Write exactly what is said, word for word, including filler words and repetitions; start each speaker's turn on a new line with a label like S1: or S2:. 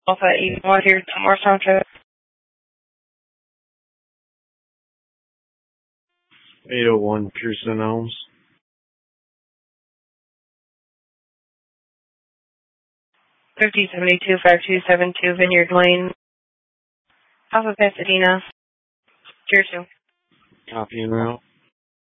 S1: Alpha eight one here, Morris Township.
S2: eight oh one Pearson Elms.
S1: fifty seventy-two five two seven two Vineyard Lane. Alpha Pasadena. Tier two.
S2: Copy and route.